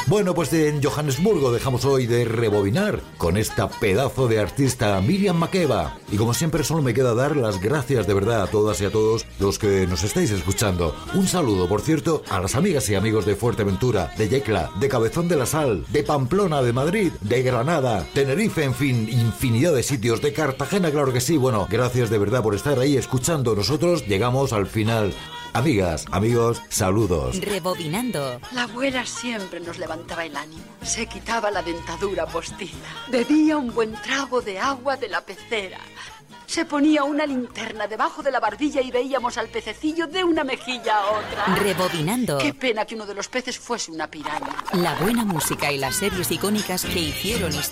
Bueno, pues en Johannesburgo dejamos hoy de rebobinar con esta pedazo de artista Miriam Makeba. Y como siempre solo me queda dar las gracias de verdad a todas y a todos los que nos estáis escuchando. Un saludo, por cierto, a las amigas y amigos de Fuerteventura, de Yecla, de Cabezón de la Sal, de Pamplona, de Madrid, de Granada, Tenerife, en fin, infinidad de sitios, de Cartagena, claro que sí. Bueno, gracias de verdad por estar ahí escuchando. Nosotros llegamos al final. Amigas, amigos, saludos. Rebobinando. La abuela siempre nos levantaba el ánimo. Se quitaba la dentadura postiza. Bebía un buen trago de agua de la pecera. Se ponía una linterna debajo de la barbilla y veíamos al pececillo de una mejilla a otra. Rebobinando. Qué pena que uno de los peces fuese una piraña. La buena música y las series icónicas que hicieron